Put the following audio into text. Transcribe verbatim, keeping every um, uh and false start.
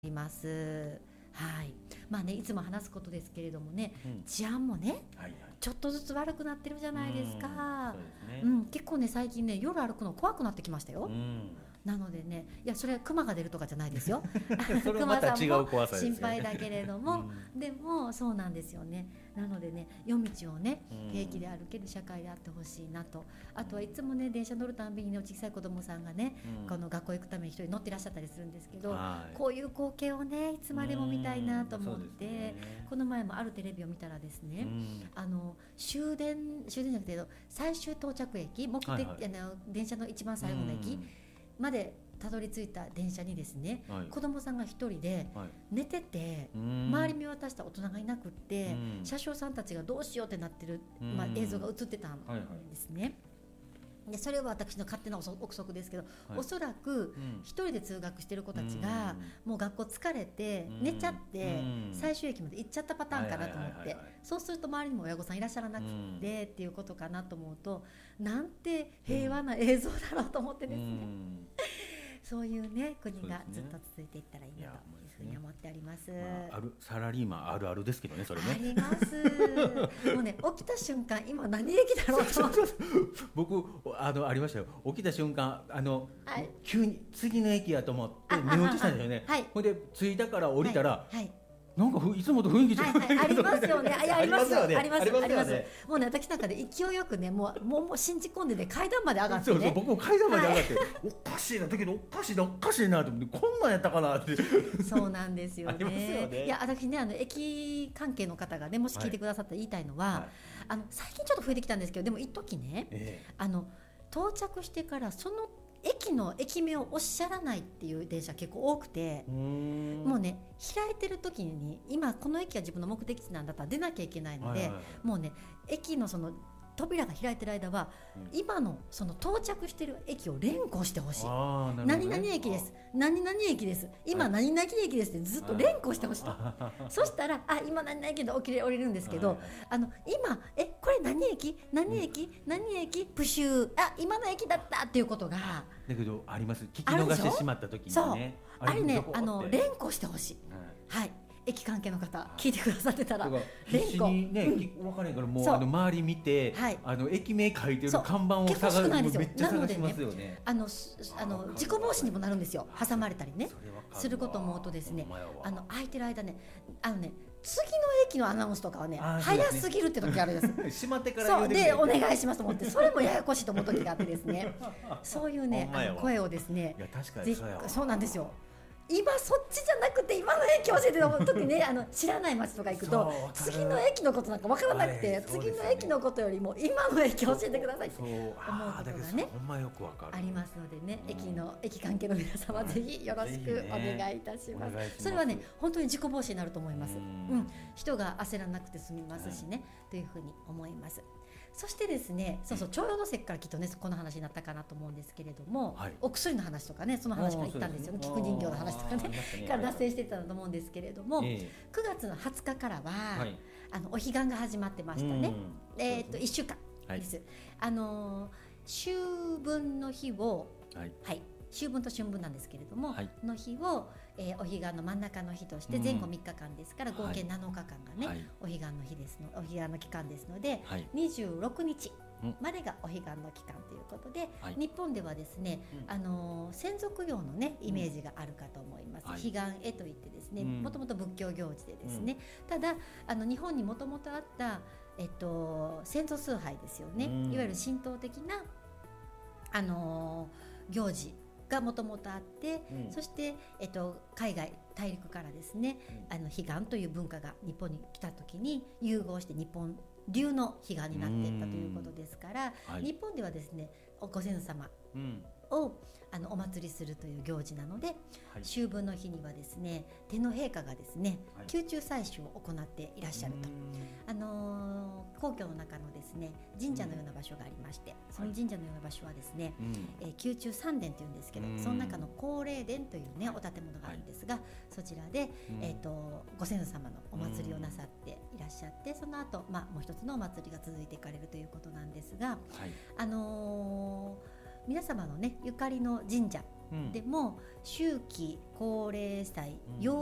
います。はい。まあね、いつも話すことですけれどもね、 うん、 治安もね、 はいはい、 ちょっとずつ悪くなってるじゃないですか。 そうですね、 うん、結構ね、最近ね、夜歩くの怖くなってきましたよ。 うん、 なのでね、いやそれはクマが出るとかじゃないですよ。 それはクまた違マさんもう怖さですよね。 心配だけれども、 うん、 でもそうなんですよね。なのでね、夜道をね、 うん平気で歩ける社会であってほしいなと。あとはいつもね、電車乗るたんびにね、小さい子供さんがね、 うん、 この学校行くために一人乗ってらっしゃったりするんですけど、 はい、 こういう光景をね、いつまでも見たいなと思っうんそうて、 ですね、 この前もあるテレビを見たらですね、 うん、 あの終電終電じゃなくて最終到着駅、目的、 はいはい、 あの電車の一番最後の駅までたどり着いた電車にですね、 はい、 子供さんが一人で寝てて、 はい、 周り見渡した大人がいなくって、 うん、 車掌さんたちがどうしようってなってる、 うんまあ、映像が映ってたんですね、はいはい、でそれは私の勝手な憶測ですけど、はい、おそらく一人で通学してる子たちが、うん、もう学校疲れて寝ちゃって、うん、最終駅まで行っちゃったパターンかなと思って、そうすると周りにも親御さんいらっしゃらなくて、うん、っていうことかなと思うと、なんて平和な映像だろうと思ってですね、うんそういうね国がずっと続いていったらいいなというふうに思っております。 まあ、あるサラリーマンあるあるですけどね、それね。 あります。もうね、起きた瞬間今何駅だろうと僕あのありましたよ。起きた瞬間あの、はい、急に次の駅やと思って寝落ちしたんですよね。はい、ほんで着いたから降りたら、はいはい、なんかいつもと雰囲気違う、はいはい、 ありますよね。ありますよね。ありますよね。あります。もうね、私なんかで勢いよくね、もうもうもう信じ込んでね、階段まで上がってね。 そうそう、僕も階段まで上がって、はい、おかしいな、だけどおかしいなおかしいなと思って、こんなんやったかなって。 そうなんですよね。 ありますよね。 いや、私ね、あの駅関係の方がね、もし聞いてくださったら言いたいのは、はいはい、あの最近ちょっと増えてきたんですけど、でも一時ね、えー、あの到着してからその駅の駅名をおっしゃらないっていう電車結構多くて、うーんもうね開いてる時に今この駅が自分の目的地なんだったら出なきゃいけないので、はいはいはい、もうね駅のその扉が開いてる間は、うん、今のその到着してる駅を連呼してほしい。ね、何々駅です、何々駅です、今何々駅ですってずっと連呼してほしいと。そしたらあ今何々駅で起きれ降りるんですけど、はいはい、あの今えこれ何駅何駅、うん、何駅プシューあ今の駅だったっていうことがだけどあります。聞き逃してしまった時にね、 そうあれねあの連呼してほしい、はい、はい駅関係の方聞いてくださってたら必死にね、うん、分からないからもうあの周り見て、はい、あの駅名書いてる看板を探すのめっちゃ探しますよね。 あのあの事故防止にもなるんですよ。挟まれたりねすることも思うとですね、あの空いてる間ねあのね次の駅のアナウンスとかはね早すぎるって時あるんです閉まってからそうでお願いしますと思ってそれもややこしいと思う時があってですねそういうねあの声をですねいや確かにそうやわそうなんですよ。今そっちじゃなくて今の駅教えての時ねあの知らない街とか行くと次の駅のことなんか分からなくて、次の駅のことよりも今の駅教えてくださいって思うことがねありますのでね、駅の駅関係の皆様ぜひよろしくお願いいたします。それはね本当に事故防止になると思います。うん、人が焦らなくて済みますしね、というふうに思います。そしてですね、そうそう徴用の節からきっとねこの話になったかなと思うんですけれども、はい、お薬の話とかねその話から言ったんですよね。菊人形の話とかねから脱線してたと思うんですけれども、えー、くがつのはつかからは、はい、あのお彼岸が始まってましたね。えー、っといっしゅうかんです。はい、あの秋分の日を、はいはい、秋分と春分なんですけれども、はい、の日を、えー、お彼岸の真ん中の日として前後みっかかんですから合計なのかかんがね、はい、お彼岸の日ですのお彼岸の期間ですので、はい、にじゅうろくにちまでがお彼岸の期間ということで、はい、日本ではですね、うん、あの専属業のねイメージがあるかと思います。うん、彼岸絵といってですね、もともと仏教行事でですね、うん、ただあの日本にもともとあった、えっと、先祖崇拝ですよね、うん、いわゆる神道的なあの行事がもともとあって、うん、そして、えっと、海外大陸からですね、うん、あの彼岸という文化が日本に来た時に融合して日本流の彼岸になっていったということですから、はい、日本ではですねご先祖様を、うん、あのお祭りするという行事なので、はい、秋分の日にはですね天皇陛下がですね、はい、宮中祭祀を行っていらっしゃると、あのー、皇居の中のですね神社のような場所がありまして、うん、その神社のような場所はですね、はいえー、宮中三殿というんですけど、うん、その中の皇霊殿というねお建物があるんですが、はい、そちらで、うんえー、とご先祖様のお祭りをなさっていらっしゃって、その後、まあもう一つのお祭りが続いていかれるということなんですが、はい、あのー皆様のねゆかりの神社でも秋季高齢祭、